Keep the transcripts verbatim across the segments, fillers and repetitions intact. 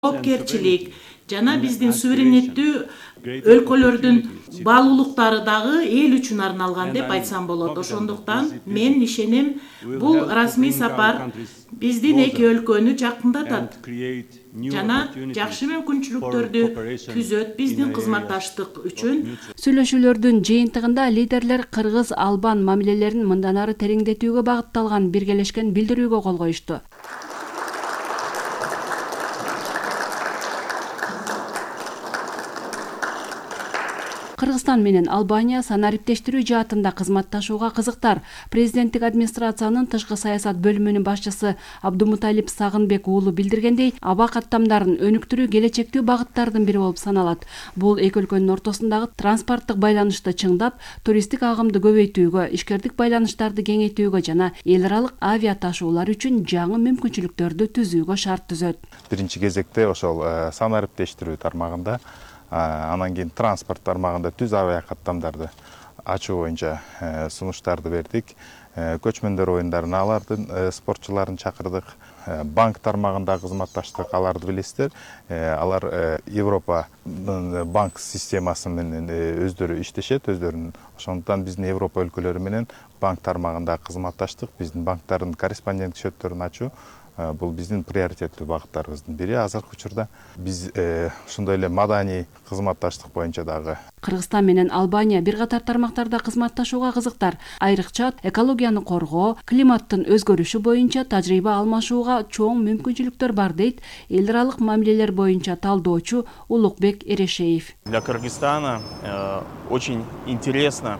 жоопкерчилик жана биздин суверенеттүү өлкөлөрдүн баалуулуктары дагы эл үчүн арналган деп айтсам болот. Ошондуктан мен ишенем, бул расмий сапар биздин эки өлкөнү жакындатат жана жакшы мүмкүнчүлүктөрдү түзөт биздин кызматташтык үчүн. Сүйлөшүүлөрдүн жыйынтыгында лидерлер кыргыз-албан мамилелерин мындан ары тереңдетүүгө багытталган биргелешкен билдирүүгө кол коюшту. Кыргызстан менен Албания санариптештирүү жаатында кызматташууга кызыктар. Президенттик администрациянын тышкы саясат бөлүмүнүн башчысы Абдумуталип Сагынбек уулу билдиргендей, аба каттамдарын өнүктүрүү келечектүү багыттардын бири болуп саналат. Бул эки өлкөнүн ортосундагы транспорттук байланышты чыңдап, туристтик агымды көбөйтүүгө, ишкердик байланыштарды кеңейтүүгө жана эл аралык авиа ташуулар үчүн жаңы мүмкүнчүлүктөрдү түзүүгө шарт түзөт. Биринчи кезекте ошол санариптештирүү тармагында, анан кийин транспорт тармагында түз авиа каттамдарды ачуу боюнча сунуштарды бердик. Көчмөндөр оюндарын алардын спортчуларын чакырдык. Банк тармагында кызматташтык, аларды билесиздер. Алар Европа банк системасы менен өздөрү иштешет, өздөрүнүн. Ошондуктан биздин Европа өлкөлөрү менен банк тармагында кызматташтык, биздин банктардын корреспондент счеттөрүн ачуу бул биздин приоритеттүү багыттарыбыздын бири. Азыркы учурда биз ошондой эле маданий кызматташтык боюнча дагы. Кыргызстан менен Албания бир катар тармактарда кызматташууга кызыктар. Айрыкча экологияны коргоо, климаттын өзгөрүшү боюнча тажрыйба алмашууга чоң мүмкүнчүлүктөр бар дейт эл аралык мамилелер боюнча талдоочу Улукбек Эрешеев. Для Кыргызстана очень интересно.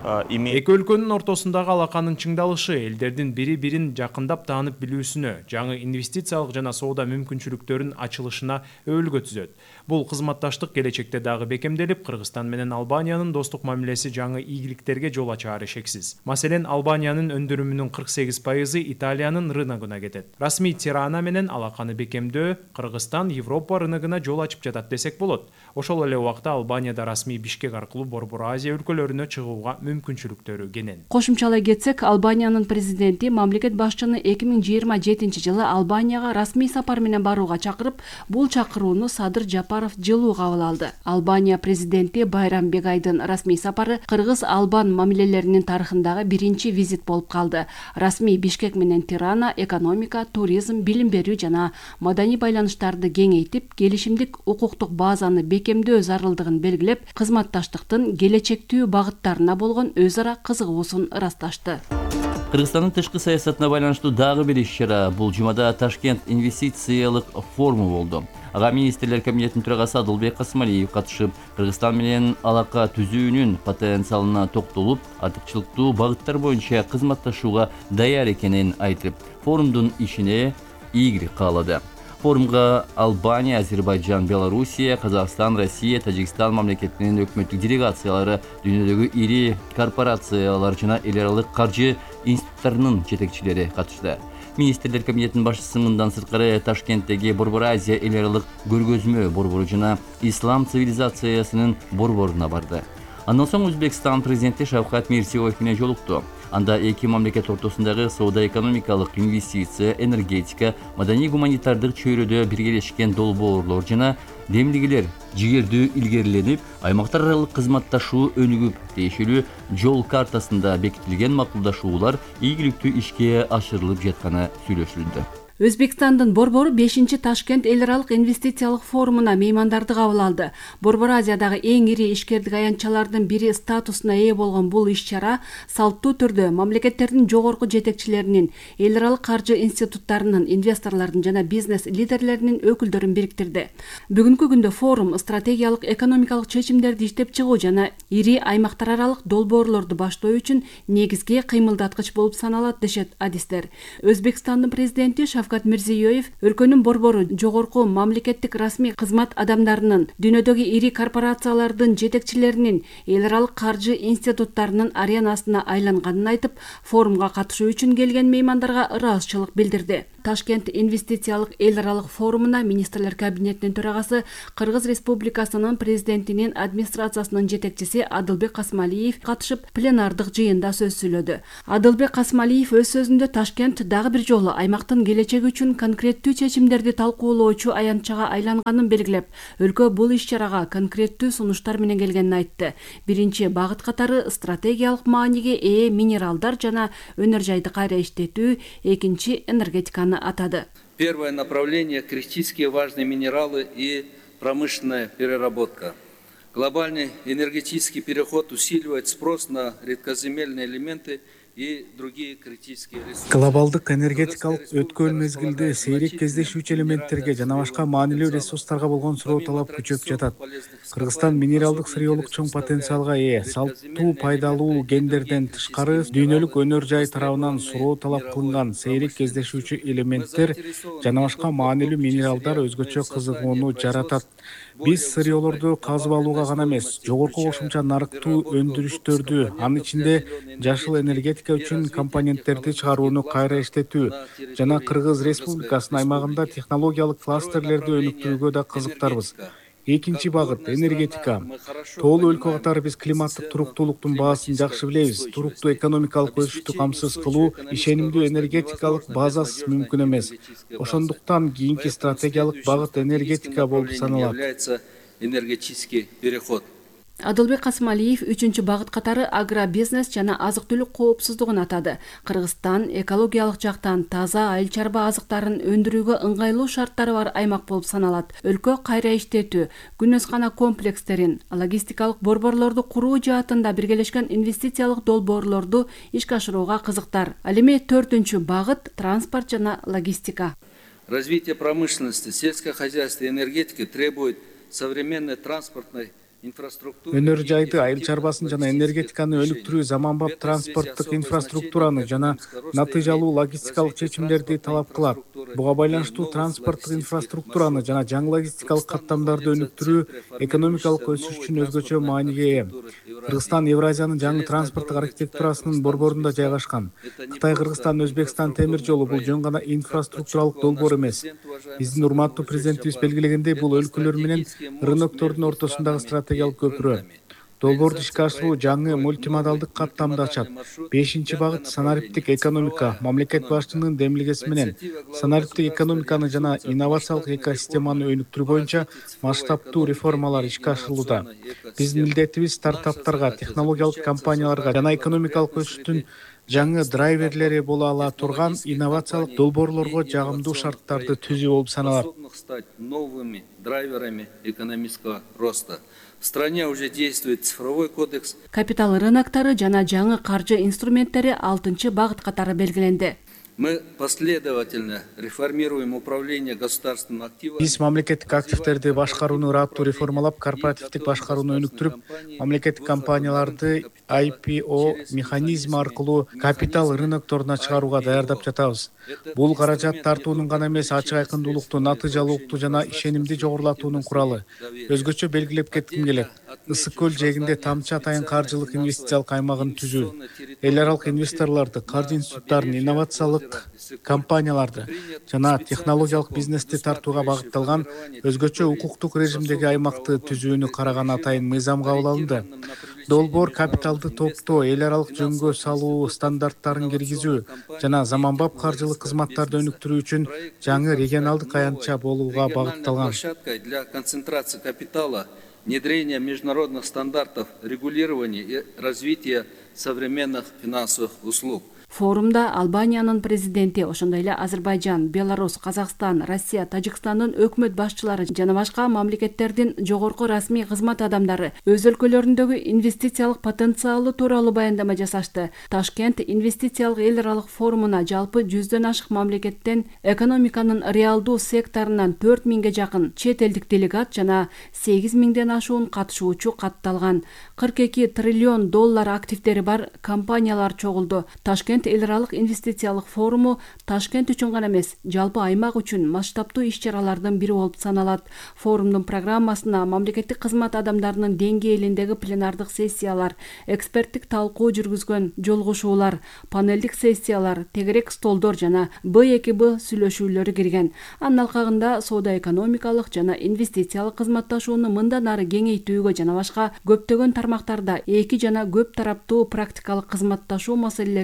Эки өлкөнүн ортосундагы алаканын чыңдалышы элдердин бири-бирин жакындап таанып билүүсүнө, жаңы инвестициялык жана соода мүмкүнчүлүктөрүнүн ачылышына өбөлгө түзөт. Бул кызматташтык келечекте дагы бекемделип, Кыргызстан менен Албаниянын достук мамилеси жаңы ийгиликтерге жол ачаары шексиз. Маселен, Албаниянын өндүрүмүнүн кырк сегиз пайызы Италиянын рыногуна кетет. Расмий Тирана менен алаканы бекемдөө Кыргызстан Европа рыногуна жол ачып жатат десек болот. Ошол эле убакта Албанияда расмий Бишкек аркылуу Борбор Азия өлкөлөрүнө чыгууга мүмкүнчүлүктөрү кенен. Кошумчалай кетсек, Албаниянын президенти мамлекет башчыны эки миң жыйырма жетинчи жылы Албанияга расмий сапар менен барууга чакырып, бул чакырууну Садыр Жапаров жылуу кабыл алды. Албания президенти Байрам Бегайдын расмий сапары кыргыз-албан мамилелеринин тарыхындагы биринчи визит болуп калды. Расмий Бишкек менен Тирана экономика, туризм, билим берүү жана маданий байланыштарды кеңейтип, келишимдик укуктук базаны бекемдөө зарылдыгын белгилеп, кызматташтыктын келечектүү багыттарына болгон өз ара кызыгуусун ырасташты. Кыргызстандын тышкы саясатына байланыштуу дагы бир иш-чара бул жумада Ташкент инвестициялык форуму болду. Ага министрлер кабинетинин төрагасы Адылбек Касмалиев катышып, Кыргызстан менен алака түзүүнүн потенциалына токтолуп, артыкчылыктуу багыттар боюнча кызматташууга даяр экенин айтып, форумдун ишине ийгилик каалады. Форумга Албания, Азербайджан, Белоруссия, Казакстан, Россия, Тажикстан мамлекетинин өкмөттүк делегациялары, дүйнөдөгү ири корпорациялар жана эл аралык каржы институттарынын жетекчилери катышты. Министрлер кабинетинин башчысы мындан сырткары Ташкенттеги Борбор Азия эл аралык көргөзмө борбору жана ислам цивилизациясынын борборуна барды. Андан соң Өзбекстан президенти Шавкат Мирзиёев менен жолукту. Анда эки мамлекет ортосундагы соода-экономикалык, инвестиция, энергетика, маданий-гуманитардык чөйрөдө биргелешкен долбоорлор жана демилгелер жигердүү илгериленип, аймактар аралык кызматташуу өнүгүп, тиешелүү жол картасында бекитилген макулдашуулар ийгиликтүү ишке ашырылып жатканы сүйлөшүлдү. Өзбекстандын борбору бешинчи Ташкент эл аралык инвестициялык форумуна меймандарды кабыл алды. Борбор Азиядагы эң ири ишкердик аянтчалардын бири статусуна ээ болгон бул иш-чара салттуу түрдө мамлекеттердин жогорку жетекчилеринин, эл аралык каржы институттарынын, инвесторлордун жана бизнес лидерлеринин өкүлдөрүн бириктирди. Бүгүнкү күндө форум стратегиялык экономикалык чечимдерди иштеп чыгуу жана ири аймактар аралык долбоорлорду баштоо үчүн негизги кыймылдаткыч болуп саналат дешет адистер. Өзбекстандын президенти Шавкат Мирзиёев өлкөнүн борбору жогорку мамлекеттик расмий кызмат адамдарынын, дүйнөдөгү ири корпорациялардын жетекчилеринин, эл аралык каржы институттарынын аренасына айланганын айтып, форумга катышуу үчүн келген меймандарга ыраазычылык билдирди. Ташкент инвестициялык эл аралык форумуна министрлер кабинетинин төрагасы, Кыргыз Республикасынын президентинин администрациясынын жетекчиси Адылбек Касмалиев катышып, пленардык жыйында сөз сүйлөдү. Адылбек Касмалиев өз сөзүндө Ташкент дагы бир жолу аймактын келечек келечек үчүн конкреттүү чечимдерди талкуулоочу аянтчага айланганын белгилеп, өлкө бул иш-чарага конкреттүү сунуштар менен келгенин айтты. Биринчи багыт катары стратегиялык мааниге ээ минералдар жана өнөр жайды кайра иштетүү, экинчи энергетиканы атады. Первое направление – критически важные минералы и промышленная переработка. Глобальный энергетический переход усиливает спрос на редкоземельные элементы и другие критические ресурсы. Глобалдык энергетикалык өткөн мезгилде сейрек кездешүүчү элементтерге жана башка маанилүү ресурстарга болгон суроо талап күчөп жатат. Кыргызстан минералдык сырьёлук чоң потенциалга ээ. Салттуу пайдалуу гендерден тышкары дүйнөлүк өнөр жай тарабынан суроо талап кылынган сейрек кездешүүчү элементтер жана башка маанилүү минералдар өзгөчө кызыгууну жаратат. Биз сырьёолорду казып алууга гана эмес, жогорку кошумча нарыктуу өндүрүштөрдү, анын ичинде жашыл энергетика үчүн компоненттерди чыгарууну кайра иштетүү жана Кыргыз Республикасынын аймагында технологиялык кластерлерди өнүктүрүүгө да кызыктарбыз. Экинчи багыт — энергетика. Тоолуу өлкө катары биз климаттык туруктуулуктун баасын жакшы билебиз. Туруктуу экономикалык өсүштү камсыз кылуу ишенимдүү энергетикалык базасыз мүмкүн эмес. Ошондуктан кийинки стратегиялык багыт энергетика болуп саналат. Энергетический переход. Адылбек Касымалиев үчүнчү багыт катары агробизнес жана азык-түлүк коопсуздугун атады. Кыргызстан экологиялык жактан таза айыл чарба азыктарын өндүрүүгө ыңгайлуу шарттары бар аймак болуп саналат. Өлкө кайра иштетүү, күнөскана комплекстерин, логистикалык борборлорду куруу жаатында биргелешкен инвестициялык долбоорлорду ишке ашырууга кызыктар. Ал эми төртүнчү багыт транспорт жана логистика. Развитие промышленности, сельского хозяйства и энергетики требует современной транспортной Өнөр жайды, айыл чарбасын жана энергетиканы өнүктүрүү заманбап транспорттук инфраструктураны жана натыйжалуу логистикалык чечимдерди талап кылат. Буга байланыштуу транспорттук инфраструктураны жана жаңы логистикалык каттамдарды өнүктүрүү экономикалык өсүш үчүн өзгөчө мааниге ээ. Кыргызстан Евразиянын жаңы транспорттук архитектурасынын борборунда жайгашкан. Кытай, Кыргызстан, Өзбекстан темир жолу бул жөн гана инфраструктуралык долбоор эмес. Биздин урматтуу президентибиз белгилегендей, бул өлкөлөр менен рыноктордун ортосундагы стратегиялык көпүрө. Долбоорду ишке ашыруу жаңы мультимодалдык каттамды ачат. Бешинчи багыт — санариптик экономика. Мамлекет башчынын демилгеси менен санариптик экономиканы жана инновациялык экосистеманы өнүктүрүү боюнча масштабтуу реформалар ишке ашырылууда. Биздин милдетибиз стартаптарга, технологиялык компанияларга жана экономикалык өсүштүн жаңы драйверлери боло ала турган инновациялык долбоорлорго жагымдуу шарттарды түзүү болуп саналат. Новыми драйверами экономического роста. В стране уже действует цифровой кодекс. Капитал рыноктары жана жаңы каржы инструменттери алтынчы багыт катары белгиленди. Мы последовательно реформируем управление государственным активом. Биз мамлекеттик активтерди башкарууну ыраттуу реформалап, корпоративдик башкарууну өнүктүрүп, мамлекеттик компанияларды ай пи о механизми аркылуу капитал рынокторуна чыгарууга даярдап жатабыз. Бул каражат тартуунун гана эмес, ачык айкындуулукту, натыйжалуулукту жана ишенимди жогорулатуунун куралы. Өзгөчө белгилеп кетким келет. Ысык көл жээгинде тамчы атайын каржылык инвестициялык аймагын түзүү, эл аралык инвесторлорду, каржы институттарын, инновациялык компанияларды жана технологиялык бизнести тартууга багытталган өзгөчө укуктук режимдеги аймакты түзүүнү караган атайын мыйзам кабыл алынды. Долбоор капиталды топтоо, эл аралык жөнгө салуу стандарттарын киргизүү жана заманбап каржылык кызматтарды өнүктүрүү үчүн жаңы регионалдык аянтча болууга багытталган. Для концентрации капитала, внедрения международных стандартов регулирования и развития современных финансовых услуг. Форумда Албаниянын президенти, ошондой эле Азербайжан, Беларусь, Казакстан, Россия, Тажикстандын өкмөт башчылары жана башка мамлекеттердин жогорку расмий кызмат адамдары өз өлкөлөрүндөгү инвестициялык потенциалы тууралуу баяндама жасашты. Ташкент инвестициялык эл аралык форумуна жалпы жүздөн ашык мамлекеттен экономиканын реалдуу секторунан төрт миңге жакын чет элдик делегат жана сегиз миңден ашуун катышуучу катталган. кырк эки триллион доллар активдери бар компаниялар чогулду. Ташкент эл аралык инвестициялык форуму Ташкент үчүн гана эмес, жалпы аймак үчүн масштабтуу иш-чаралардын бири болуп саналат. Форумдун программасына мамлекеттик кызмат адамдарынын деңгээлиндеги пленардык сессиялар, эксперттик талкуу жүргүзгөн жолугушуулар, панелдик сессиялар, тегерек столдор жана Б эки Б сүйлөшүүлөрү кирген. Анын алкагында соода-экономикалык жана инвестициялык кызматташууну мындан ары кеңейтүүгө жана башка көптөгөн тармактарда эки жана көп тараптуу практикалык кызматташуу маселелери талкуу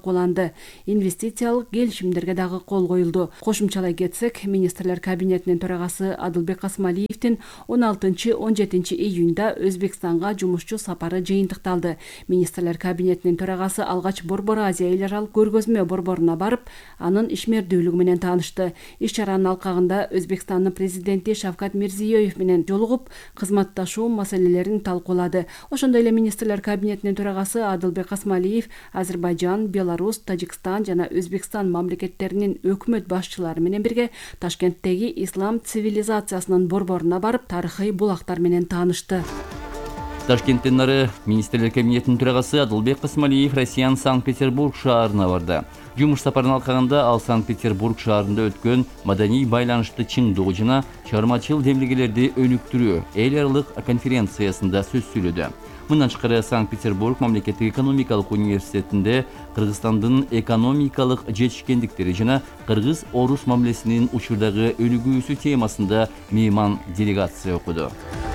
талкууланды. Инвестициялык келишимдерге дагы кол коюлду. Кошумчалай кетсек, министрлер кабинетинин төрагасы Адылбек Касмалиевдин он алтынчы он жетинчи июнда Өзбекстанга жумушчу сапары жыйынтыкталды. Министрлер кабинетинин төрагасы алгач Борбор Азия эл аралык көргөзмө борборуна барып, анын ишмердүүлүгү менен таанышты. Иш чаранын алкагында Өзбекстандын президенти Шавкат Мирзиёев менен жолугуп, кызматташуу маселелерин талкуулады. Ошондой эле министрлер кабинетинин төрагасы Адылбек Касмалиев Азербайжан, Беларусь, Тажикстан жана Өзбекстан мамлекеттеринин өкмөт башчылары менен бирге Ташкенттеги ислам цивилизациясынын борборуна барып, тарыхый булактар менен таанышты. Ташкенттен нары министрлер кабинетинин төрагасы Адылбек Касмалиев Россиянын Санкт-Петербург шаарына барды. Жумуш сапарын алкагында ал Санкт-Петербург шаарында өткөн маданий байланышты чыңдоо жана чыгармачыл демилгелерди өнүктүрүү эл аралык конференциясында сөз сүйлөдү. Мындан тышкары Санкт-Петербург мамлекеттик экономикалык университетинде Кыргызстандын экономикалык жетишкендиктери жана кыргыз-орус мамилесинин учурдагы өнүгүүсү темасында мейман делегация окуду.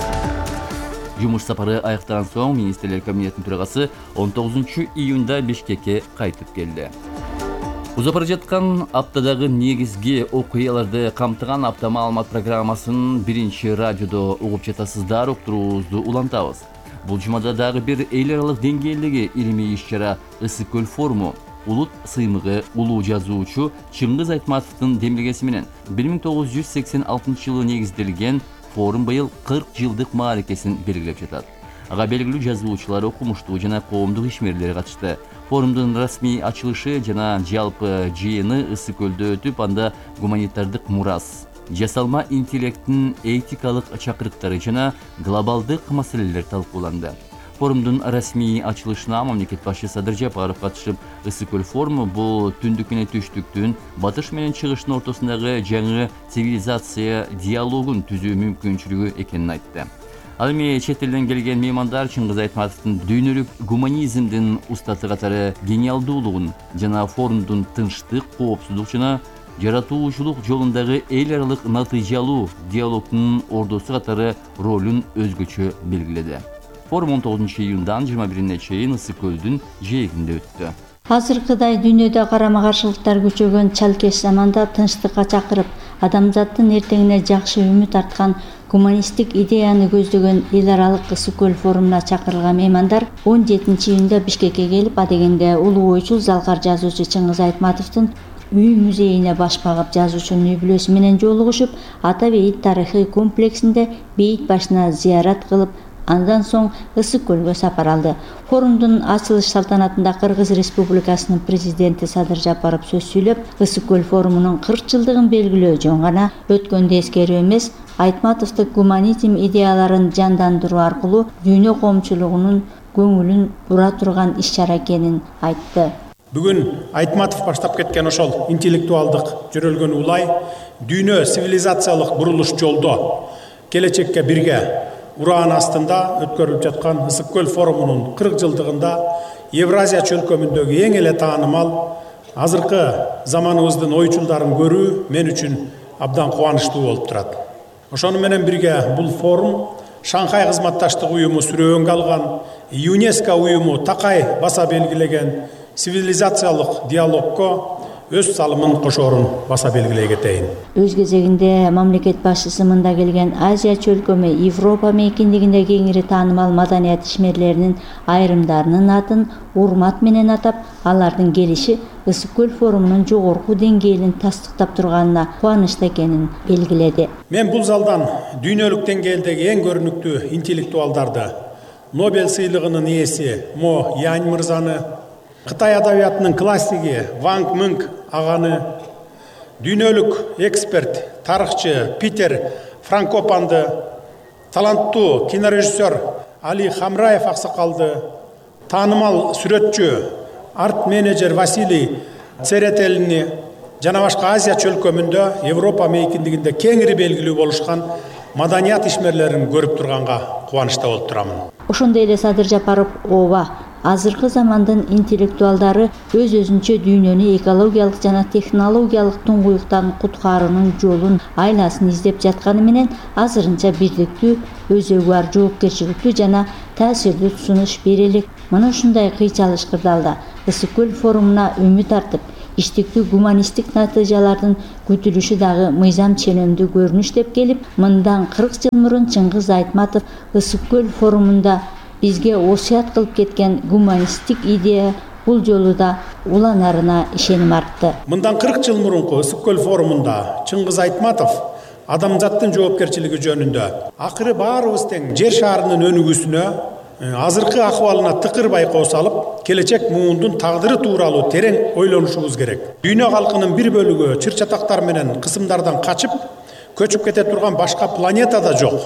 Жумуш сапары аяктаган соң министрлер кабинетинин төрагасы он тогузунчу июнда Бишкекке кайтып келди. Узап бара жаткан аптадагы негизги окуяларды камтыган апта маалымат программасын биринчи радиодо угуп жатасыздар, уктуруубузду улантабыз. Бул жумада дагы бир эл аралык деңгээлдеги илимий иш-чара Ысык көл форуму улут сыймыгы улуу жазуучу Чыңгыз Айтматовдун демилгеси менен бир миң тогуз жүз сексен алтынчы жылы негизделген форум быйыл кырк жылдык мааракесин белгилеп жатат. Ага белгилүү жазуучулар, окумуштуу жана коомдук ишмерлер катышты. Форумдун расмий ачылышы жана жалпы жыйыны Ысык көлдө өтүп, анда гуманитардык мурас, жасалма интеллекттин этикалык чакырыктары жана глобалдык маселелер талкууланды. Форумдун расмий ачылышына мамлекет башчысы Садыр Жапаров катышып, Ысык көл форуму бул түндүк менен түштүктүн, батыш менен чыгыштын ортосундагы жаңы цивилизация диалогун түзүү мүмкүнчүлүгү экенин айтты. Ал эми чет элден келген меймандар Чыңгыз Айтматовдун дүйнөлүк гуманизмдин устаты катары гениалдуулугун жана форумдун тынчтык, коопсуздук жана жаратуучулук жолундагы эл аралык натыйжалуу диалогдун ордосу катары ролун өзгөчө белгиледи. Форум он тогузунчу июндан жыйырма бирине чейин Ысык көлдүн жээгинде өттү. Азыркыдай дүйнөдө карама-каршылыктар күчөгөн чалкеш заманда тынчтыкка чакырып, адамзаттын эртеңине жакшы үмүт арткан гуманисттик идеяны көздөгөн эл аралык Ысык көл форумуна чакырылган меймандар он жетинчи июнда Бишкекке келип, адегенде улуу ойчул залкар жазуучу Чыңгыз Айтматовдун үй музейине баш багып, жазуучунун үй бүлөсү менен жолугушуп, ата бейит тарыхый комплексинде бейит башына зыярат кылып, андан соң Ысык көлгө сапар алды. Форумдун ачылыш салтанатында Кыргыз Республикасынын президенти Садыр Жапаров сөз сүйлөп, Ысык көл форумунун кырк жылдыгын белгилөө жөн гана өткөндү эскерүү эмес, Айтматовдук гуманизм идеяларын жандандыруу аркылуу дүйнө коомчулугунун көңүлүн бура турган иш-чара экенин айтты. Бүгүн Айтматов баштап кеткен ошол интеллектуалдык жөрөлгөн улай дүйнө цивилизациялык бурулуш жолдо келечекке бирге ураан астында өткөрүлүп жаткан Ысык көл форумунун кырк жылдыгында Евразия чөлкөмүндөгү эң эле таанымал азыркы заманыбыздын ойчулдарын көрүү мен үчүн абдан кубанычтуу болуп турат. Ошону менен бирге бул форум Шанхай кызматташтык уюму сүрөөнгө алган, ЮНЕСКО уюму такай баса белгилеген цивилизациялык диалогко өз салымын кошоорун баса белгилей кетейин. Өз кезегинде мамлекет башчысы мында келген Азия чөлкөмү Европа мейкиндигинде кеңири таанымал маданият ишмерлеринин айрымдарынын атын урмат менен атап, алардын келиши Ысык көл форумунун жогорку деңгээлин тастыктап турганына кубанычты экенин белгиледи. Мен бул залдан дүйнөлүк деңгээлдеги эң көрүнүктүү интеллектуалдарды, Нобель сыйлыгынын ээси Мо Янь мырзаны, Кытай адабиятынын классиги Ванг Мыңг аганы, дүйнөлүк эксперт, тарыхчы Питер Франкопанды, таланттуу кинорежиссер Али Хамраев аксакалды, таанымал сүрөтчү, арт-менеджер Василий Церетелини жана башка Азия чөлкөмүндө Европа мейкиндигинде кеңири белгилүү болушкан маданият ишмерлерин көрүп турганга кубанычта болуп турамын. Ошондой эле Садыр Жапаров ооба азыркы замандын интеллектуалдары өз өзүнчө дүйнөнү экологиялык жана технологиялык туңгуюктан куткаруунун жолун айласын издеп жатканы менен азырынча бирдиктүү, өзөгү бар жоопкерчиликтүү жана таасирдүү сунуш бере элек. Мына ушундай кыйчалыш кырдаалда Ысык көл форумуна үмүт артып, иштиктүү гуманисттик натыйжалардын күтүлүшү дагы мыйзам ченемдүү көрүнүш деп келип, мындан кырк жыл мурун Чыңгыз Айтматов Ысык көл форумунда бизге осуят кылып кеткен гуманисттик идея бул жолу да уланарына ишеним артты. Мындан кырк жыл мурунку Ысык көл форумунда Чыңгыз Айтматов адамзаттын жоопкерчилиги жөнүндө акыры баарыбыз тең жер шарынын өнүгүүсүнө, азыркы акыбалына тыкыр байкоо салып, келечек муундун тагдыры тууралуу терең ойлонушубуз керек. Дүйнө калкынын бир бөлүгү чыр чатактар менен кысымдардан качып, көчүп кете турган башка планета да жок.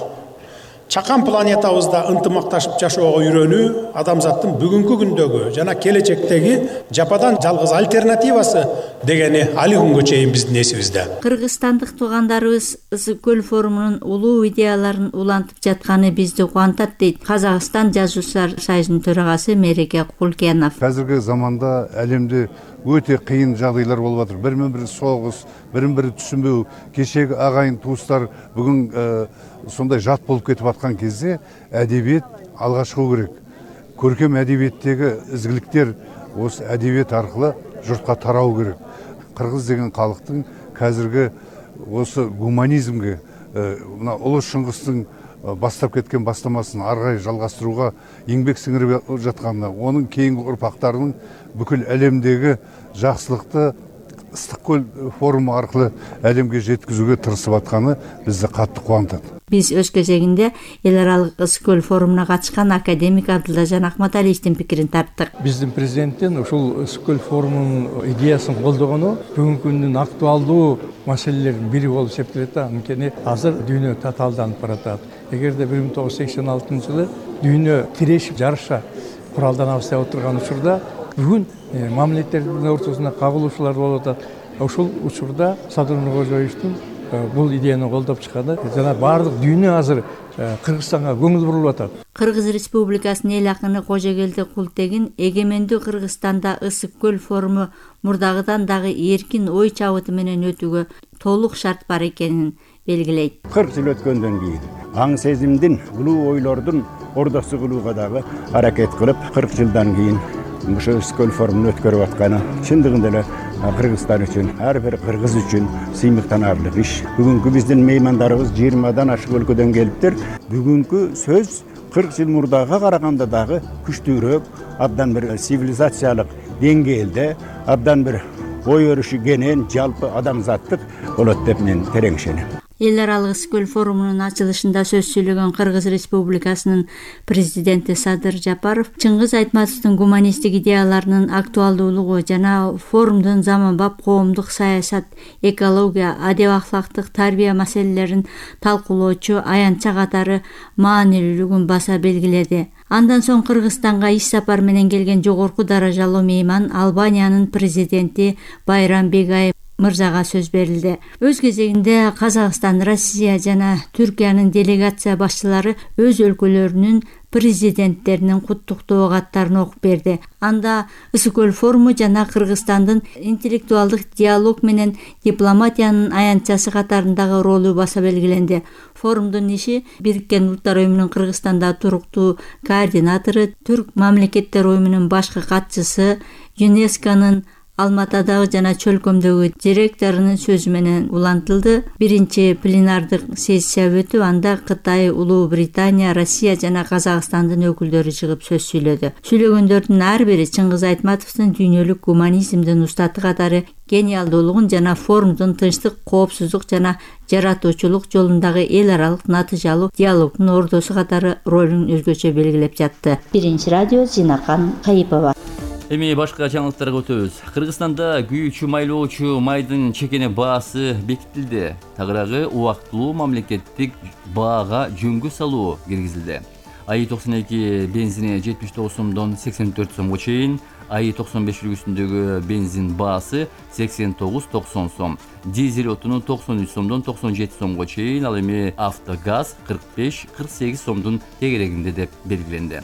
Чакан планетабызда ынтымакташып жашоого үйрөнүү адамзаттын бүгүнкү күндөгү жана келечектеги жападан жалгыз альтернативасы дегени али күнгө чейин биздин эсибизде. Кыргызстандык туугандарыбыз Ысык көл форумунун улуу идеяларын улантып жатканы бизди кубантат дейт Казакстан жазуучулар союзунун төрагасы Мереке Кулкенов. Қазіргі заманда әлемде өте қиын жағдайлар болып жатыр. Бірімен бірі соғыс, бірін бірі түсінбеу, кешегі ағайын туыстар бүгін ә, сондай жат болып кетіп жатқан кезде әдебиет алға шығу керек. Көркем әдебиеттегі ізгіліктер осы әдебиет арқылы жұртқа тарау керек. Қырғыз деген халықтың қазіргі осы гуманизмге, мына ұлы Шыңғыстың бастап кеткен бастамасын арғай жалғастыруға еңбек сіңіріп жатқанына, оның кейінгі ұрпақтарының бүкіл әлемдегі жақсылықты Ыстык көл форумы арқылы әлемге жеткізуге тырысып жатқаны бізді қатты қуантады. Биз өз кезегинде эл аралык Ысык көл форумуна катышкан академик Абдылажан Акматалиевдин пикирин тарттык. Биздин президенттин ушул Ысык көл форумунун идеясын колдогону бүгүнкү күндүн актуалдуу маселелердин бири болуп эсептелет. Анткени азыр дүйнө татаалданып баратат. Эгерде бир миң тогуз жүз сексен алтынчы жылы дүйнө тирешип жарыша куралданабыз деп отурган учурда бүгүн мамлекеттердин ортосунда кагылышуулар болуп атат. Ошол учурда Садыр Нуркожоевичтин бул идеяны колдоп чыкканы жана баардык дүйнө азыр Кыргызстанга көңүл бурулуп атат. Кыргыз Республикасынын эл акыны Кожогелди Култегин эгемендүү Кыргызстанда Ысык көл форуму мурдагыдан дагы эркин ой чабыты менен өтүүгө толук шарт бар экенин белгилейт. кырк жыл өткөндөн кийин аң сезимдин, улуу ойлордун ордосу кылууга дагы аракет кылып, кырк жылдан кийин ушул Ысык көл форумун өткөрүп атканы чындыгында эле Кыргызстан үчүн, ар бир кыргыз үчүн сыймыктанарлык иш. Бүгүнкү биздин меймандарыбыз жыйырмадан ашык өлкөдөн келиптир. Бүгүнкү сөз кырк жыл мурдага караганда дагы күчтүүрөөк, абдан бир цивилизациялык деңгээлде, абдан бир ой өрүшү кенен, жалпы адамзаттык болот деп мен терең ишенем. Эл аралык Ысык көл форумунун ачылышында сөз сүйлөгөн Кыргыз Республикасынын президенти Садыр Жапаров Чыңгыз Айтматовдун гуманисттик идеяларынын актуалдуулугу жана форумдун заманбап коомдук саясат, экология, адеп ахлактык тарбия маселелерин талкуулоочу аянтча катары маанилүүлүгүн баса белгиледи. Андан соң Кыргызстанга иш сапар менен келген жогорку даражалуу мейман Албаниянын президенти Байрам Бегай мырзага сөз берилди. Өз кезегинде Казакстан, Россия жана Түркиянын делегация башчылары өз өлкөлөрүнүн президенттеринин куттуктоо каттарын окуп берди. Анда Ысык көл форуму жана Кыргызстандын интеллектуалдык диалог менен дипломатиянын аянтчасы катарындагы ролу баса белгиленди. Форумдун иши Бириккен Улуттар уюмунун Кыргызстанда туруктуу координатору, Түрк мамлекеттер уюмунун башкы катчысы, ЮНЕСКОнун Алматадагы жана чөлкөмдөгү директорунун сөзү менен улантылды. Биринчи пленардык сессия өтүп, анда Кытай, Улуу Британия, Россия жана Казакстандын өкүлдөрү чыгып сөз сүйлөдү. Сүйлөгөндөрдүн ар бири Чыңгыз Айтматовдун дүйнөлүк гуманизмдин устаты катары гениалдуулугун жана форумдун тынчтык, коопсуздук жана жаратуучулук жолундагы эл аралык натыйжалуу диалогдун ордосу катары ролун өзгөчө белгилеп жатты. Биринчи радио Зинакан Кайыпова. Эми башка жаңылыктарга өтөбүз. Кыргызстанда күйүүчү майлоочу майдын чекене баасы бекитилди. Тагыраагы убактылуу мамлекеттик баага жөнгө салуу киргизилди. АИ токсон эки бензини жетимиш тогуз сомдон сексен төрт сомго чейин, АИ токсон беш үлгүсүндөгү бензин баасы сексен тогуз токсон сом, дизель отуну токсон үч сомдон токсон жети сомго чейин, ал эми автогаз кырк беш кырк сегиз сомдун тегерегинде деп белгиленди.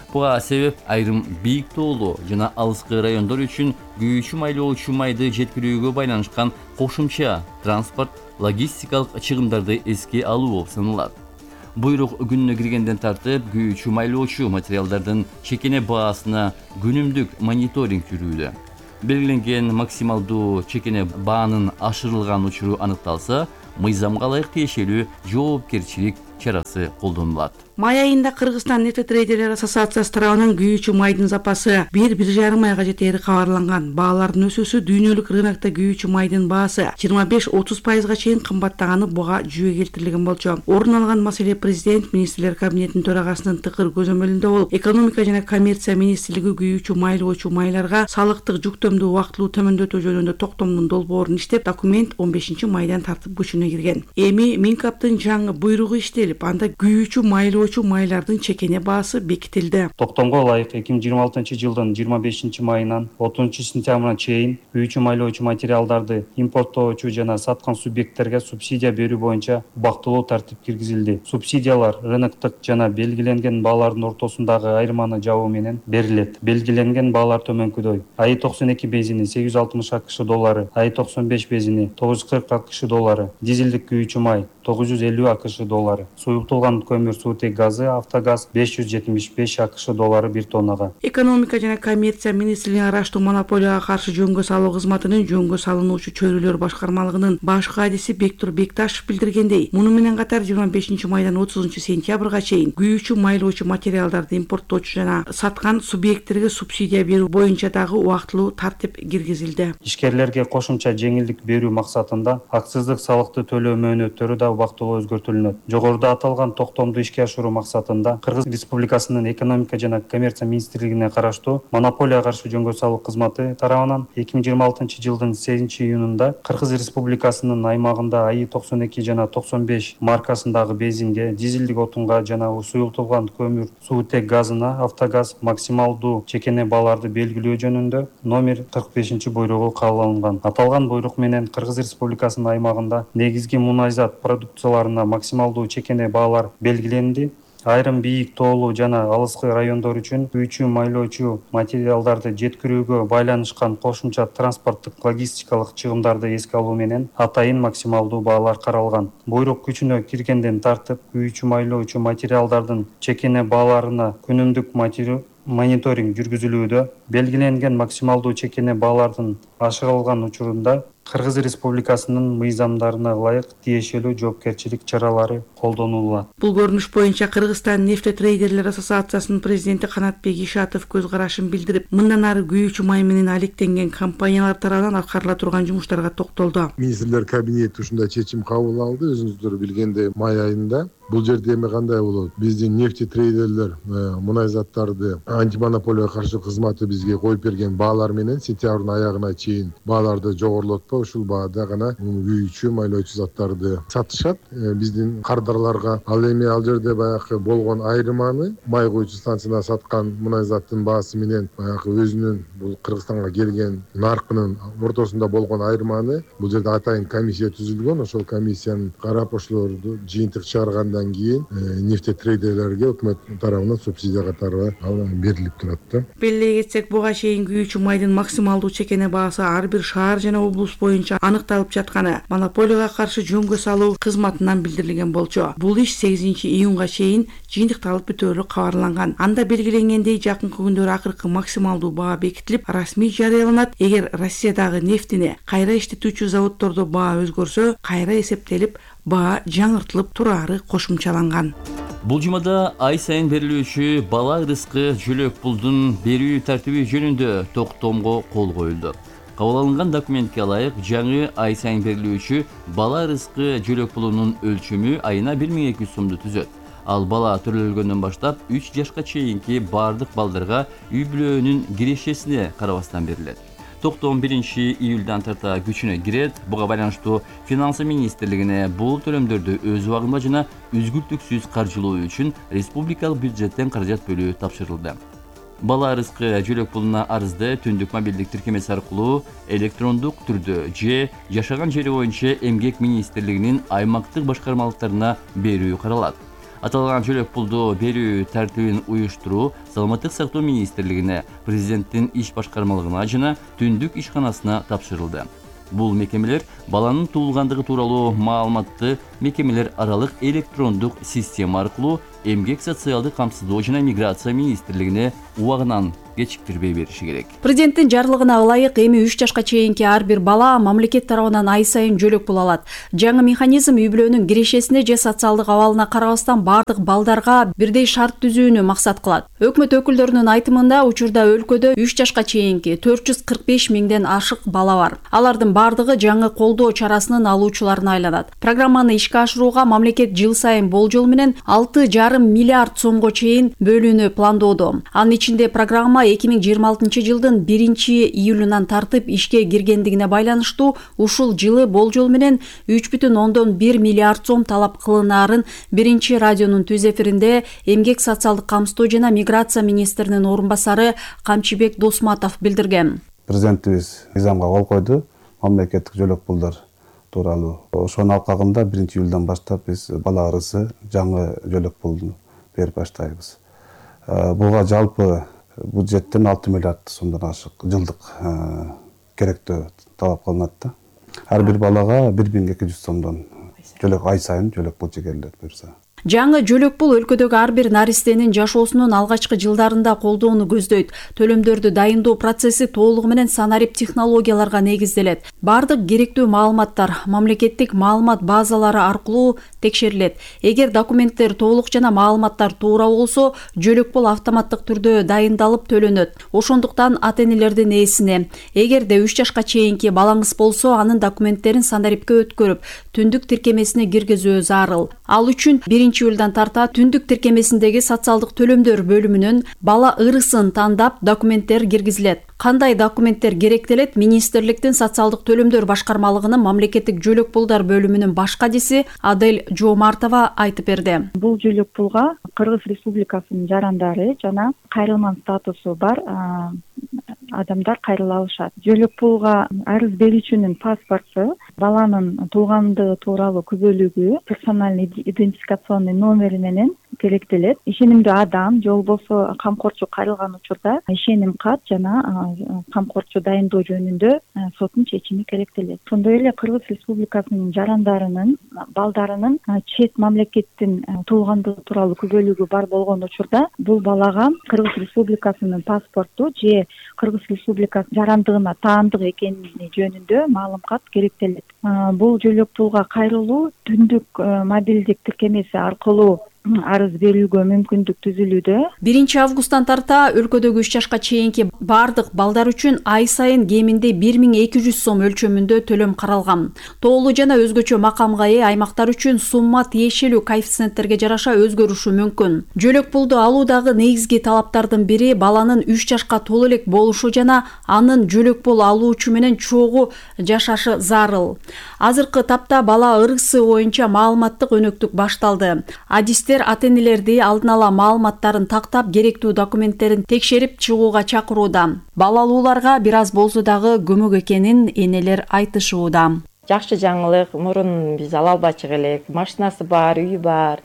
Буга себеп айрым бийик тоолуу жана алыскы райондор үчүн күйүүчү майлоочу майды жеткирүүгө байланышкан кошумча транспорт, логистикалык чыгымдарды эске алуу болуп саналат. Буйрук күнүнө киргенден тартып, күйүүчү майлоочу материалдардын чекене баасына күнүмдүк мониторинг жүрүүдө. Белгиленген максималдуу чекене баанын ашырылган учуру аныкталса, мыйзамга ылайык тиешелүү жоопкерчилик чарасы колдонулат. Май айында Кыргызстан нефтетрейдерлер ассоциациясы тарабынан күйүүчү майдын запасы бир бир жарым айга жетери кабарланган. Баалардын өсүүсү дүйнөлүк рынокто күйүүчү майдын баасы жыйырма беш отуз пайызга чейин кымбаттаганы буга жүйө келтирилген болчу. Орун алган маселе президент министрлер кабинетинин төрагасынын тыкыр көзөмөлүндө болуп, экономика жана коммерция министрлиги күйүүчү майлоочу майларга салыктык жүктөмдү убактылуу төмөндөтүү жөнүндө токтомдун долбоорун иштеп, документ он бешинчи майдан тартып күчүнө кирген. Эми Минкаптын жаңы буйругу иштелип, анда күйүүчү майлоочу майлардын чекене баасы бекитилди. Токтомго ылайык эки миң жыйырма алтынчы жылдын жыйырма бешинчи майынан отузунчу сентябрына чейин күйүүчү майлоочу материалдарды импорттоочу жана саткан субъекттерге субсидия берүү боюнча убактылуу тартип киргизилди. Субсидиялар рыноктук жана белгиленген баалардын ортосундагы айырманы жабуу менен берилет. Белгиленген баалар төмөнкүдөй: АИ токсон эки бензини сегиз жүз алтымыш акш доллары, АИ токсон беш бензини тогуз жүз кырк акш доллары, дизелдик күйүүчү май тогуз жүз элүү акш доллары, суюктулган көмүр суутек газы автогаз беш жүз жетимиш беш акш доллары бир тоннага. Экономика жана коммерция министрлигинин араштуу монополияга каршы жөнгө салуу кызматынын жөнгө салынуучу чөйрөлөр башкармалыгынын баш кадиси Бектур Бекташев билдиргендей, муну менен катар жыйырма бешинчи майдан отузунчу сентябрга чейин күйүүчү майлоочу материалдарды импорттоочу жана саткан субъекттерге субсидия берүү боюнча дагы убактылуу тартип киргизилди. Ишкерлерге кошумча жеңилдик берүү максатында акциздик салыкты төлөө мөөнөттөрү да убактылуу өзгөртүлүнөт. Жогоруда аталган токтомду ишке ашыруу максатында Кыргыз Республикасынын экономика жана коммерция министрлигине караштуу монополияга каршы жөнгө салуу кызматы тарабынан эки миң жыйырма алтынчы жылдын сегизинчи июнунда Кыргыз Республикасынын аймагында АИ токсон эки жана токсон беш маркасындагы бензинге, дизелдик отунга жана суюктулган көмүр суутек газына автогаз максималдуу чекене бааларды белгилөө жөнүндө номер кырк бешинчи буйругу кабыл алынган. Аталган буйрук менен Кыргыз Республикасынын аймагында негизги мунайзат продукцияларына максималдуу чекене баалар белгиленди. Айрым бийик тоолуу жана алыскы райондор үчүн күйүүчү майлоочу материалдарды жеткирүүгө байланышкан кошумча транспорттук логистикалык чыгымдарды эске алуу менен атайын максималдуу баалар каралган. Буйрук күчүнө киргенден тартып күйүүчү майлоочу материалдардын чекене бааларына күнүмдүк мониторинг жүргүзүлүүдө. Белгиленген максималдуу чекене баалардын ашырылган учурунда Кыргыз Республикасынын мыйзамдарына ылайык тиешелүү жоопкерчилик чаралары колдонулат. Бул көрүнүш боюнча Кыргызстан нефтетрейдерлер ассоциациясынын президенти Канатбек Ишатов көз карашын билдирип, мындан ары күйүүчү май менен алектенген компаниялар тарабынан аткарыла турган жумуштарга токтолду. Министрлер кабинети ушундай чечим кабыл алды. Өзүңүздөр билгендей, май айында бул жерде эми кандай болот? Биздин нефтетрейдерлер мунай заттарды антимонополияга каршы кызматы бизге коюп берген баалар менен сентябрдын аягына чейин бааларды жогорулатпай ушул баада гана күйүүчү майлоочу заттарды сатышат. Биздин кардарларга ал эми ал жерде баягы болгон айырманы май куюучу станцияда саткан мунай заттын баасы менен баягы өзүнүн бул Кыргызстанга келген наркынын ортосунда болгон айырманы бул жерде атайын комиссия түзүлгөн. Ошол комиссиянын карап ошолорду жыйынтык чыгаргандан кийин нефтетрейдерлерге өкмөт тарабынан субсидия катары берилип турат да. Белгилей кетсек, буга чейин күйүүчү майдын максималдуу чекене баасы ар бир шаар жана облус боюнча аныкталып жатканы монополияга каршы жөнгө салуу кызматынан билдирилген болчу. Бул иш сегизинчи июнга чейин жыйынтыкталып бүтөөлү кабарланган. Анда белгиленгендей жакынкы күндөрү акыркы максималдуу баа бекитилип, расмий жарыяланат. Эгер Россиядагы нефтини кайра иштетүүчү заводдордо баа өзгөрсө, кайра эсептелип, баа жаңыртылып турары кошумчаланган. Бул жумада ай сайын берилүүчү бала ырыскы жөлөк пулдун берүү тартиби жөнүндө токтомго кол коюлду. Кабыл алынган документке ылайык жаңы ай сайын берилүүчү бала ырыскы жөлөк пулунун өлчөмү айына бир миң эки жүз сомду түзөт. Ал бала төрөлгөндөн баштап үч жашка чейинки бардык балдарга үй бүлөнүн кирешесине карабастан берилет. Токтом биринчи июлдан тарта күчүнө кирет. Буга байланыштуу Финансы министрлигине бул төлөмдөрдү өз убагында жана үзгүлтүксүз каржылоо үчүн республикалык бюджеттен каражат бөлүү тапшырылды. Бала ырыскы жөлөк пулуна арызды түндүк мобилдик тиркемеси аркылуу электрондук түрдө же жашаган жери боюнча эмгек министрлигинин аймактык башкармалыктарына берүү каралат. Аталган жөлөк пулду берүү тартибин уюштуруу Саламаттык сактоо министрлигине, президенттин иш башкармалыгына жана түндүк ишканасына тапшырылды. Бул мекемелер баланын туулгандыгы тууралуу маалыматты мекемелер аралык электрондук система аркылуу Эмгек социалдык камсыздоо жана миграция министрлигине убагынан кечиктирбей бериши керек. Президенттин жарлыгына ылайык эми үч жашка чейинки ар бир бала мамлекет тарабынан ай сайын жөлөк пул алат. Жаңы механизм үй-бүлөнүн кирешесине же социалдык абалына карабастан бардык балдарга бирдей шарт түзүүнү максат кылат. Өкмөт өкүлдөрүнүн айтымында учурда өлкөдө үч жашка чейинки төрт жүз кырк беш миңден ашык бала бар. Алардын бардыгы жаңы колдоо чарасынын алуучуларына айланат. Программаны ишке ашырууга мамлекет жыл сайын болжол менен алты жарым миллиард сомго чейин бөлүүнү пландоодо. Анын ичинде программа эки миң жыйырма алтынчы жылдын биринчи июлунан тартып ишке киргендигине байланыштуу ушул жылы болжол менен үч бүтүн ондон бир миллиард сом талап кылынаарын биринчи радионун түз эфиринде Эмгек социалдык камсыздоо жана миграция министринин орун басары Камчыбек Досматов билдирген. Президентибиз мыйзамга кол койду. Мамлекеттик жөлөк пулдар тууралуу. Ошонун алкагында биринчи июлдан баштап биз бала ырысы жаңы жөлөк пулду берип баштайбыз. Буга жалпы бюджеттен алты миллиард сомдон ашык жылдык керектөө талап кылынат да. Ар бир балага бир миң эки жүз сомдон жөлөк ай сайын жөлөк пул чегерилет буюрса. Жаңы жөлөк пул өлкөдөгү ар бир наристенин жашоосунун алгачкы жылдарында колдоону көздөйт. Төлөмдөрдү дайындоо процесси толугу менен санарип технологияларга негизделет. Бардык керектүү маалыматтар мамлекеттик маалымат базалары аркылуу текшерилет. Эгер документтер толук жана маалыматтар туура болсо, жөлөк пул автоматтык түрдө дайындалып төлөнөт. Ошондуктан ата-энелердин ээсине, эгерде үч жашка чейинки балаңыз болсо, анын документтерин санарипке өткөрүп, түндүк тиркемесине киргизүү зарыл. Ал үчүн биринчи июлдан тарта түндүк тиркемесиндеги социалдык төлөмдөр бөлүмүнөн бала ырысын тандап документтер киргизилет. Кандай документтер керектелет? Министрликтин социалдык төлөмдөр башкармалыгынын мамлекеттик жөлөк пулдар бөлүмүнүн баш кадиси Адель Жоомартова айтып берди. Бул жөлөк пулга Кыргыз Республикасынын жарандары жана кайрылман статусу бар адамдар кайрыла алышат. Жөлөк пулга арыз берүүчүнүн паспорту, баланын туулгандыгы тууралуу күбөлүгү, персональный идентификационный номери менен керектелет. Ишенимдүү адам же болбосо камкорчу кайрылган учурда ишеним кат жана камкорчу дайындоо жөнүндө соттун чечими керектелет. Ошондой эле Кыргыз Республикасынын жарандарынын, балдарынын чет мамлекеттин туулгандыгы тууралуу күбөлүгү бар болгон учурда бул балага Кыргыз Республикасынын паспорту же Кыргыз Республикасы жарандыгына таандык экени жөнүндө маалымат керектелет. Бул жөлөк пулга кайрылуу түндүк мобилдик тиркемеси аркылуу арыз берүүгө мүмкүндүк түзүлүүдө. биринчи августтан тарта өлкөдөгү үч жашка чейинки бардык балдар үчүн ай сайын кеминде бир миң эки жүз сом өлчөмүндө төлөм каралган. Тоолуу жана өзгөчө макамга ээ аймактар үчүн сумма тиешелүү коэффициенттерге жараша өзгөрүшү мүмкүн. Жөлөк пулду алуудагы негизги талаптардын бири баланын үч жашка толо элек болушу жана анын жөлөк пул алуучу менен чогуу жашашы зарыл. Азыркы тапта бала ырысы боюнча маалыматтык өнөктүк башталды. Адистер ата-энелерди алдын ала маалыматтарын тактап, керектүү документтерин текшерип чыгууга чакырууда. Балалууларга бир аз болсо дагы көмөк экенин энелер айтышууда. Жакшы жаңылык, мурун биз ала албачык элек, машинасы бар, үйү бар,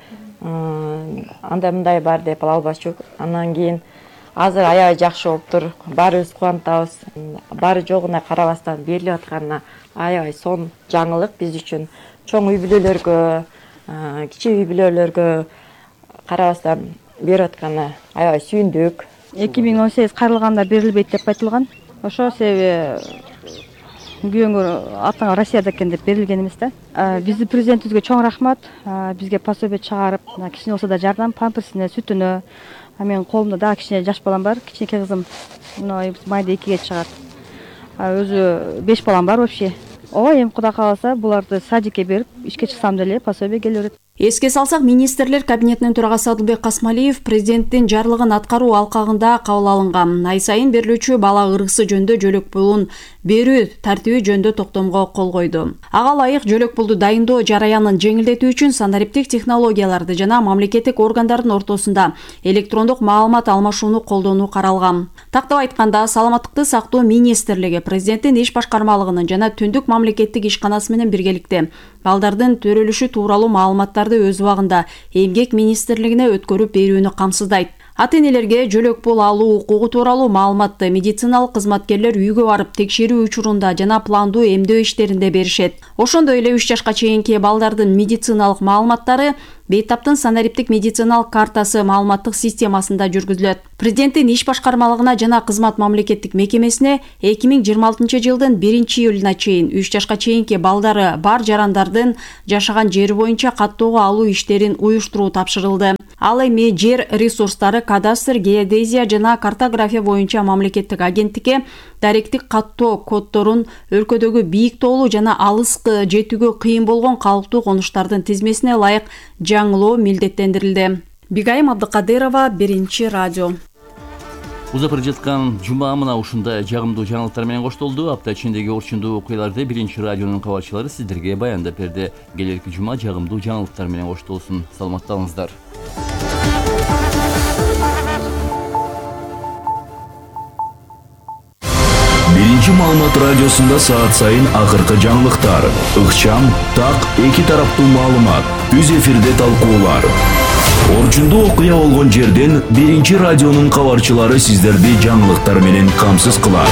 андай мындай бар деп ала албачык. Андан кийин азыр аябай жакшы болуптур. Баарыбыз кубанатабыз. Баары жогуна карабастан берилип атканына аябай сонун жаңылык биз үчүн. Чоң үй бүлөлөргө, кичи үй бүлөлөргө карабастан берип атканына аябай сүйүндүк. эки миң он сегиз кайрылганда берилбейт деп айтылган. Ошо себеби күйөөңөр атаңа Россияда экен деп берилген эмес да. Биздин президентибизге чоң рахмат. Бизге пособие чыгарып, кичине болсо да жардам, памперсине, сүтүнө. Мен колумда дагы кичине жаш балам бар, кичинекей кызым. Майда экиге чыгат. Өзү беш балам бар вообще. Ооба, эми Кудай кааласа буларды садикке берип, ишке чыксам деле пособие келе берет. Эске салсак, министрлер кабинетинин төрагасы Адылбек Касмалиев президенттин жарлыгын аткаруу алкагында кабыл алынган. Ай сайын берилүүчү бала ыргысы жөнүндө жөлөк пулун берүү тартиби жөнүндө токтомго кол койду. Ага ылайык жөлөк пулду дайындоо жараянын жеңилдетүү үчүн санариптик технологияларды жана мамлекеттик органдардын ортосунда электрондук маалымат алмашууну колдонуу каралган. Тактап айтканда, Саламаттыкты сактоо министрлиги президенттин иш башкармалыгынын жана Түндүк мамлекеттик ишканасы менен биргеликте балдардын төрөлүшү тууралуу маалыматтарды өз убагында эмгек министрлигине өткөрүп берүүнү камсыздайт. Ата-энелерге жөлөк пул алуу укугу тууралуу маалыматты медициналык кызматкерлер үйгө барып текшерүү учурунда жана пландуу эмдөө иштеринде беришет. Ошондой эле үч жашка чейинки балдардын медициналык маалыматтары бейтаптын санариптик медициналык картасы маалыматтык системасында жүргүзүлөт. Президенттин иш башкармалыгына жана кызмат мамлекеттик мекемесине эки миң жыйырма алтынчы жылдын биринчи июлуна чейин үч жашка чейинки балдары бар жарандардын жашаган жери боюнча каттоого алуу иштерин уюштуруу тапшырылды. Ал эми жер ресурстары, кадастр, геодезия жана картография боюнча мамлекеттик агенттикке даректик каттоо коддорун өлкөдөгү бийик тоолуу жана алыскы жетүүгө кыйын болгон калктуу конуштардын тизмесине ылайык жаңылоо милдеттендирилди. Бигайым Абдыкадырова, Биринчи радио. Узап жаткан жума мына ушундай жагымдуу жаңылыктар менен коштолду. Апта ичиндеги орчундуу окуяларды Биринчи радионун кабарчылары сиздерге баяндап берди. Келерки жума жагымдуу жаңылыктар менен коштолсун. Саламатталыңыздар. Биринчи маалымат радиосунда саат сайын акыркы жаңылыктар, ыкчам, так, эки тараптуу маалымат, үз эфирде талкуулар. Орчундуу окуя болгон жерден Биринчи радионун кабарчылары сиздерди жаңылыктар менен камсыз кылат.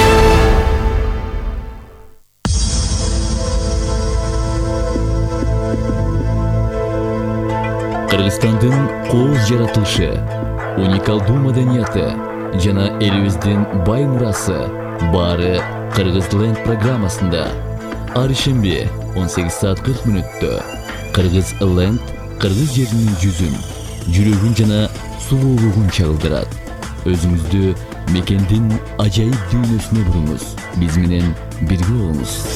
Кыргызстандын кооз жаратылышы, уникалдуу маданияты жана элибиздин бай мурасы баары Кыргызленд программасында. Ар ишемби он сегиз саат кырк мүнөттө Кыргызленд кыргыз жеринин жүзүн, жүрөгүн жана сулуулугун чагылдырат. Өзүңүздү мекендин ажайып дүйнөсүнө буруңуз. Биз менен бирге болуңуз.